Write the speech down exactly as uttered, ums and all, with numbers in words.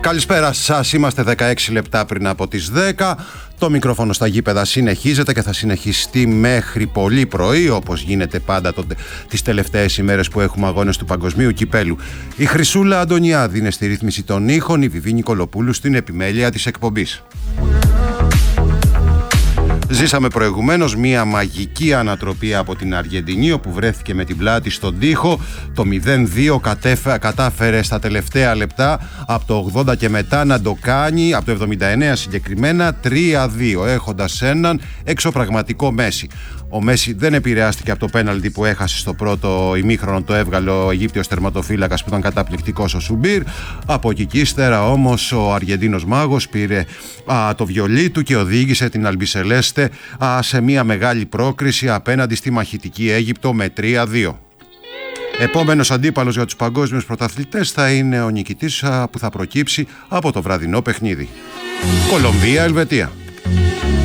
Καλησπέρα σας, είμαστε δεκαέξι λεπτά πριν από τις δέκα. Το μικρόφωνο στα γήπεδα συνεχίζεται και θα συνεχιστεί μέχρι πολύ πρωί, όπως γίνεται πάντα τότε, τις τελευταίες ημέρες που έχουμε αγώνες του Παγκοσμίου Κυπέλου. Η Χρυσούλα Αντωνιάδη είναι στη ρύθμιση των ήχων, η Βιβί Νικολοπούλου στην επιμέλεια της εκπομπής. Ζήσαμε προηγουμένως μία μαγική ανατροπή από την Αργεντινή, όπου βρέθηκε με την πλάτη στον τοίχο. Το μηδέν δύο κατάφερε στα τελευταία λεπτά από το ογδόντα και μετά να το κάνει, από το εβδομήντα εννέα συγκεκριμένα, τρία δύο, έχοντας έναν εξωπραγματικό Μέση. Ο Μέση δεν επηρεάστηκε από το πέναλτι που έχασε στο πρώτο ημίχρονο, το έβγαλε ο Αιγύπτιος τερματοφύλακας που ήταν καταπληκτικός ο Σουμπίρ. Από εκεί και ύστερα όμως ο Αργεντίνος μάγος πήρε α, το βιολί του και οδήγησε την Αλμπισελέστε α, σε μια μεγάλη πρόκριση απέναντι στη μαχητική Αίγυπτο με τρία δύο. Επόμενος αντίπαλος για τους παγκόσμιους πρωταθλητές θα είναι ο νικητής α, που θα προκύψει από το βραδινό παιχνίδι. Κολομβία-Ελβετία.